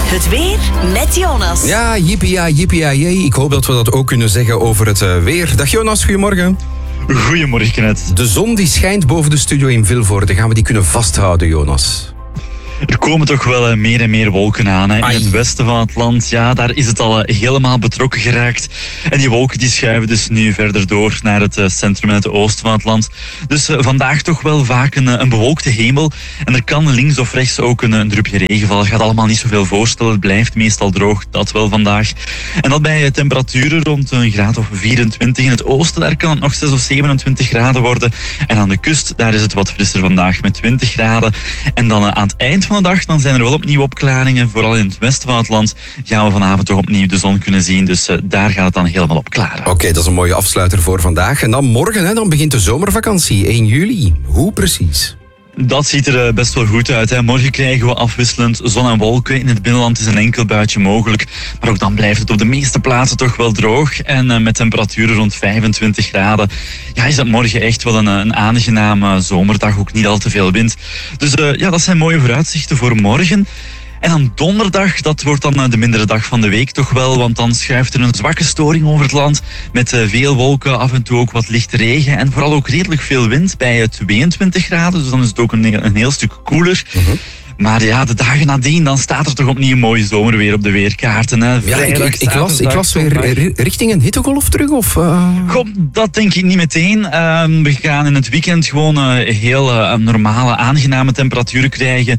Het weer met Jonas. Ja, jippie. Ik hoop dat we dat ook kunnen zeggen over het weer. Dag Jonas, goedemorgen. Goedemorgen, Kenneth. De zon die schijnt boven de studio in Vilvoorde. Gaan we die kunnen vasthouden, Jonas? Er komen toch wel meer en meer wolken aan. Hè. In het westen van het land, ja, daar is het al helemaal betrokken geraakt. En die wolken die schuiven dus nu verder door naar het centrum en het oosten van het land. Dus vandaag toch wel vaak een bewolkte hemel. En er kan links of rechts ook een drupje regen vallen. Het gaat allemaal niet zoveel voorstellen. Het blijft meestal droog, dat wel vandaag. En dat bij temperaturen rond een graad of 24. In het oosten, daar kan het nog 6 of 27 graden worden. En aan de kust, daar is het wat frisser vandaag met 20 graden. En dan aan het eind van de dag, dan zijn er wel opnieuw opklaringen. Vooral in het westen van het land gaan we vanavond toch opnieuw de zon kunnen zien. Dus daar gaat het dan helemaal op klaren. Oké, dat is een mooie afsluiter voor vandaag. En dan morgen, hè, dan begint de zomervakantie, 1 juli. Hoe precies? Dat ziet er best wel goed uit. Hè. Morgen krijgen we afwisselend zon en wolken. In het binnenland is een enkel buitje mogelijk. Maar ook dan blijft het op de meeste plaatsen toch wel droog. En met temperaturen rond 25 graden. Ja, is dat morgen echt wel een aangename zomerdag. Ook niet al te veel wind. Dus ja, dat zijn mooie vooruitzichten voor morgen. En dan donderdag, dat wordt dan de mindere dag van de week toch wel, want dan schuift er een zwakke storing over het land met veel wolken, af en toe ook wat lichte regen en vooral ook redelijk veel wind bij 22 graden, dus dan is het ook een heel stuk koeler. Maar ja, de dagen nadien, dan staat er toch opnieuw mooi zomerweer op de weerkaarten. Hè. Ja, ik las weer richting een hittegolf terug, of? Goh, dat denk ik niet meteen. We gaan in het weekend gewoon heel normale, aangename temperaturen krijgen.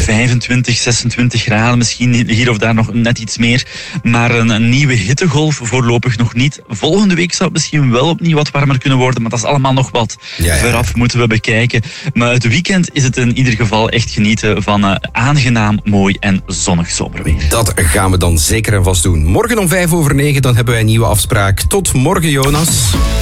25, 26 graden, misschien hier of daar nog net iets meer. Maar een nieuwe hittegolf voorlopig nog niet. Volgende week zou het misschien wel opnieuw wat warmer kunnen worden, maar dat is allemaal nog wat veraf moeten we bekijken. Maar het weekend is het in ieder geval echt genieten van aangenaam, mooi en zonnig zomerweer. Dat gaan we dan zeker en vast doen. Morgen om 9:05, dan hebben wij een nieuwe afspraak. Tot morgen, Jonas.